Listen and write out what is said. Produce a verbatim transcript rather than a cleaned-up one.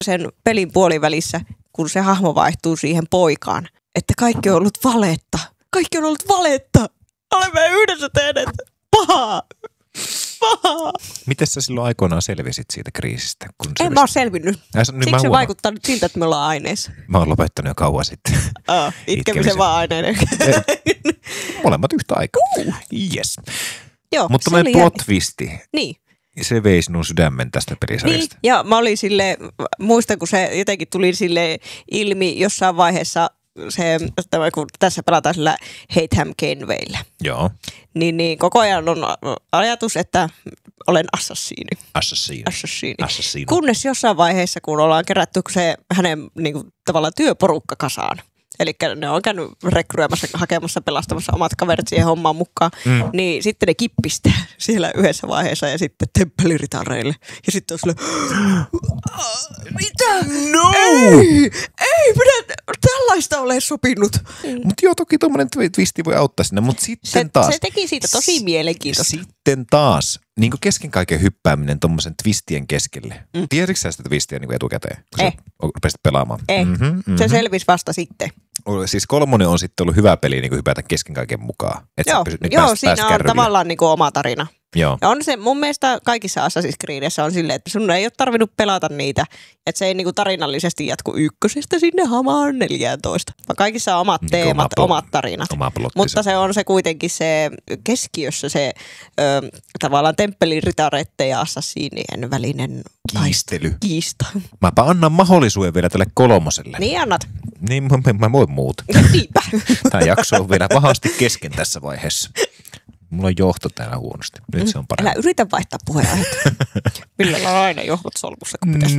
sen pelin puolivälissä, kun se hahmo vaihtuu siihen poikaan, että kaikki on ollut valetta. Kaikki on ollut valetta. Olemme yhdessä tehneet pahaa. Pahaa. Miten sä silloin aikoinaan selvisit siitä kriisistä? Kun en mä ole selvinnyt. Ja, niin Siksi se vaikuttaa nyt siltä, että me ollaan aineessa. Mä oon lopettanut jo kauan sitten. Oh, itkemisen vaan aineinen. Molemmat yhtä aikaa. Uh. Yes. Joo, mutta meidän plot-twisti. Niin. Se vei sinun sydämen tästä pelisarjasta. Niin, ja mä olin sille, muistan kun se jotenkin tuli sille ilmi jossain vaiheessa, se, kun tässä pelataan sillä Hatham Kenwayllä. Joo. Niin, niin koko ajan on ajatus, että olen assassiini. Assassiini. Assassiini. Assassiini. Kunnes jossain vaiheessa, kun ollaan kerätty se hänen niin kuin, tavallaan työporukka kasaan. Eli ne on käynyt rekryämässä, hakemassa, pelastamassa omat kaverit siihen hommaan mukaan. Mm. Niin sitten ne kippistää siellä yhdessä vaiheessa ja sitten temppeliritareille. Ja sitten on silleen, mitä? No! Ei, ei minä tällaista ole sopinut. Mm. Mutta joo, toki tuommoinen twisti voi auttaa sinne, mutta sitten se, taas. Se teki siitä tosi mielenkiintoista. Sitten taas, niin kuin kesken kaiken hyppääminen tuommoisen twistien keskelle. Mm. Tiedätkö sä sitä twistiä niin kuin etukäteen, kun eh. sä rupesit pelaamaan? Ei, mm-hmm, mm-hmm. Se selvisi vasta sitten. Siis kolmonen on sitten ollut hyvä peli niin kuin hypätä kesken kaiken mukaan. Et joo, pysyt, joo pääs, siinä pääs on tavallaan niin kuin oma tarina. Joo. Ja on se mun mielestä kaikissa Assassin's Creedissä on silleen, että sun ei ole tarvinnut pelata niitä, että se ei niinku tarinallisesti jatku ykkösestä sinne hamaan neljätoista, vaan kaikissa on omat niin teemat, oma, omat tarinat. Oma mutta se on se kuitenkin se keskiössä se ö, tavallaan temppelin ritareitten ja assassiinien välinen kiistely. Kiista. Mäpä annan mahdollisuuden vielä tälle kolmoselle. Niin annat. Niin mä, mä voin muuta. Niinpä. Tämä jakso on vielä pahasti kesken tässä vaiheessa. Mulla on johto täällä huonosti. Nyt se on parempi. Älä yritä vaihtaa puheenaihetta. Millä on aina johdot solmussa, kun pitäisi